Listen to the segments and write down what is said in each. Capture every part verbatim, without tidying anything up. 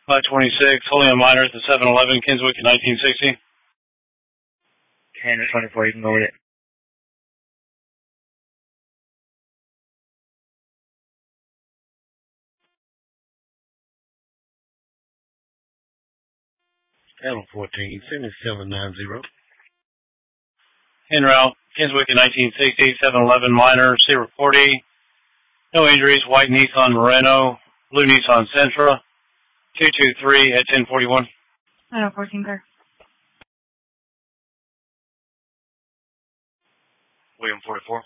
five twenty-six, holding on minors at seven eleven, Kinswick at nineteen sixty. ten twenty-four, you can go with it. seven fourteen, seventy-seven ninety. En route, Kinswick at nineteen sixty, seven eleven minor, Cedar forty. No injuries, white Nissan Moreno, blue Nissan Sentra, two two three at ten forty-one. nine oh fourteen car. William forty-four.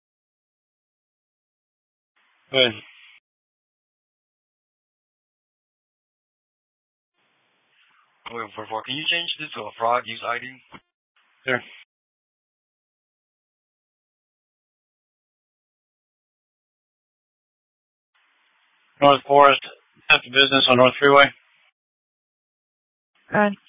Go ahead. William forty-four, can you change this to a fraud use I D? Sure. North Forest, after business on North Freeway. Go ahead.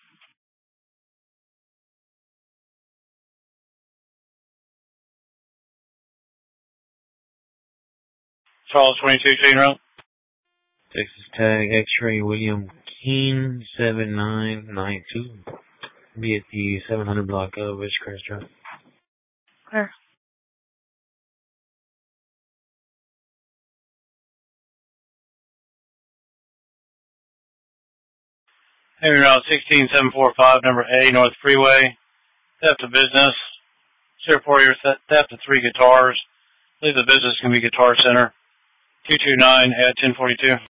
Charles twenty-two, chain route. Texas tag X-ray William Keene seven nine nine two. Be at the seven hundred block of Ridgecrest Drive. Clear. Heavy route sixteen seven forty-five, number A, North Freeway. Theft of business. Sheriff Warrior, theft of three guitars. I believe the business can be Guitar Center. two two nine at ten forty-two.